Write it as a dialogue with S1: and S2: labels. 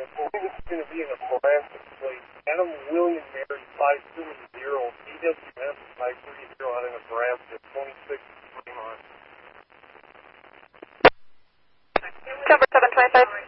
S1: believe it's going to be in Nebraska, please. Adam William Mary 530, DWS 530 out of Nebraska, 26 Fremont.
S2: Number 725.